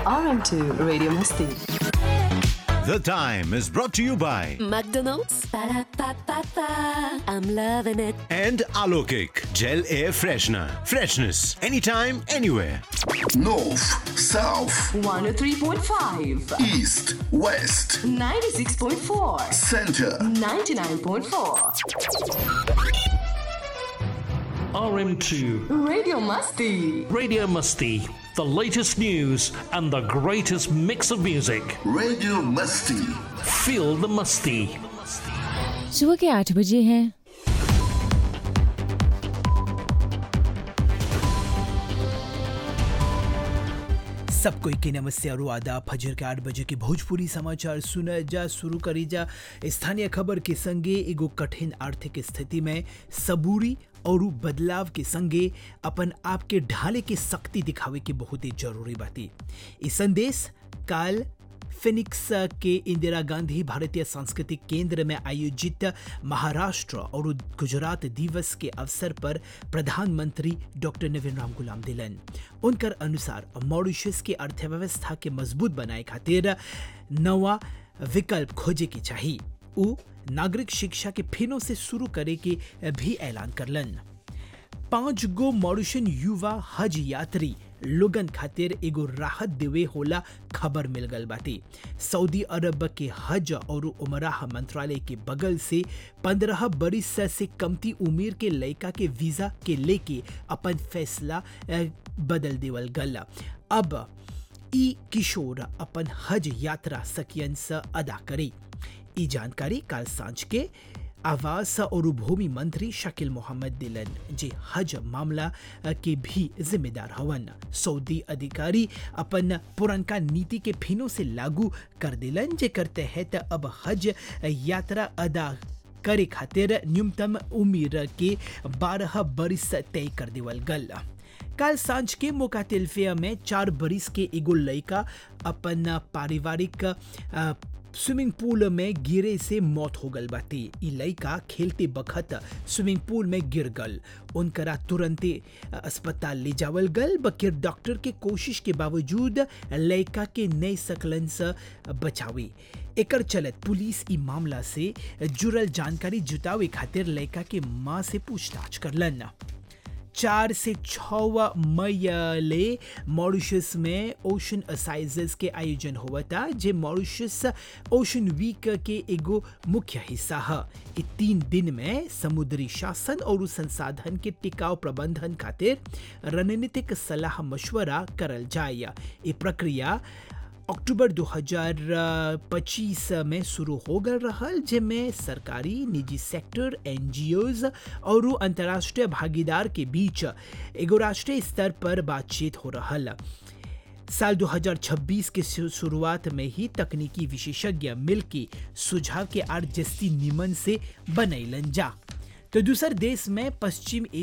RM2 Radio Masti. The Time is brought to you by McDonald's. Ba-da-ba-ba-ba. I'm loving it. and Alokik Gel Air Freshener. Freshness anytime, anywhere. North, South, 103.5, East, West, 96.4, Center. 99.4. RM2 Radio Masti. Radio Musty, the latest news and the greatest mix of music. Radio Musty. Feel the Musty. सुबह के 8 बजे हैं। सबको के नमस्ते और आदाब। फजर के 8 बजे के भोजपुरी समाचार सुना जा शुरू करी जा। स्थानीय खबर के संगे एगो कठिन आर्थिक स्थिति में सबूरी और बदलाव के संगे अपन आप के ढाले के शक्ति दिखावे के बहुत ही जरूरी बाती। इस संदेश काल फिनिक्स के इंदिरा गांधी भारतीय सांस्कृतिक केंद्र में आयोजित महाराष्ट्र और गुजरात दिवस के अवसर पर प्रधानमंत्री डॉक्टर नवीन राम गुलाम दिलन। उनकर अनुसार मॉरिशस की अर्थव्यवस्था के मजबूत बनाए खातिर नवा विकल्प खोजे के चाहिए। उ नागरिक शिक्षा के फिनो से शुरू करे के भी ऐलान करलन। 5 गो मॉरिशन युवा हज यात्री लोगन खातिर एगो राहत देवे होला खबर मिल गल बाती। सऊदी अरब के हज और उमराह मंत्रालय के बगल से 15 बरिस से कमती उम्र के लड़का के वीजा के लेके अपन फैसला बदल देवल गल। अब ई किशोर अपन हज यात्रा सकियन से अदा करे। ई जानकारी काल सांझ के आवास और भूमि मंत्री शकील मोहम्मद दिलन, जे हज मामला के भी जिम्मेदार हवन। सऊदी अधिकारी अपन पुरनका नीति के फिनो से लागू कर दिलन, जे करते हैं त अब हज यात्रा अदा करे खातिर न्यूनतम उम्र के 12 बरिस तय कर देवल गल। काल सांझ के मुकातिलफिया में 4 बरिस के एगो लड़का अपन पारिवारिक स्विमिंग पूल में गिरे से मौत हो गल बाती। ई लड़का खेलते बखत स्विमिंग पूल में गिर गल। उनकरा तुरंते अस्पताल ले जावल गल, बकिर डॉक्टर के कोशिश के बावजूद लड़का के नई सकलन से बचावे। एकर चलत पुलिस ई मामला से जुड़ल जानकारी जुटावे खातिर लड़का के मां से पूछताछ करलन। 4 से 6 मई ले मॉरिशस में ओशन असाइजेस के आयोजन हुआ था, जे मॉरिशस ओशन वीक के एगो मुख्य हिस्सा है। इ 3 दिन में समुद्री शासन और संसाधन के टिकाऊ प्रबंधन खातिर रणनीतिक सलाह मशवरा करल जाए। ये प्रक्रिया अक्टूबर 2025 में शुरू हो गल रहल, जिसमें सरकारी, निजी सेक्टर, एनजीओज और अंतर्राष्ट्रीय भागीदार के बीच एगो राष्ट्रीय स्तर पर बातचीत हो रहल। साल 2026 के शुरुआत में ही तकनीकी विशेषज्ञ मिलके सुझाव के आर जस्ती निमन से बनैलन जा। तो दूसर देश में पश्चिम